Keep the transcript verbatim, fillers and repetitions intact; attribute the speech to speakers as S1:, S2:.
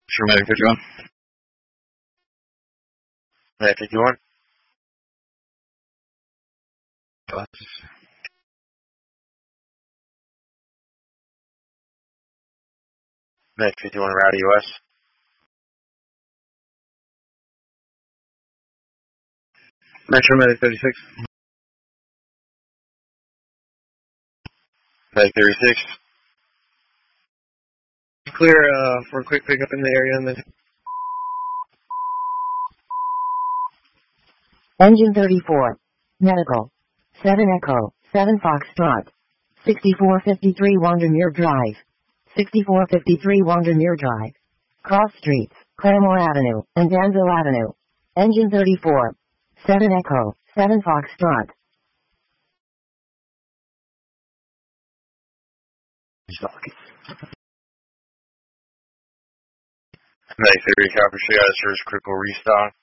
S1: Sure, Medic fifty-one. Medic fifty-one. Medic fifty-one, Rowdy U S. Metro Medic thirty-six. Medic thirty-six.
S2: Clear uh, for a quick pickup in the area and then...
S3: Engine thirty-four. Medical. seven Echo, seven Foxtrot. sixty-four fifty-three Wandermere Drive. sixty-four fifty-three Wandermere Drive. Cross Streets, Claremore Avenue, and Danville Avenue. Engine thirty-four. seven Echo, seven Foxtrot.
S1: Medic thirty, copy, she got a search critical restock.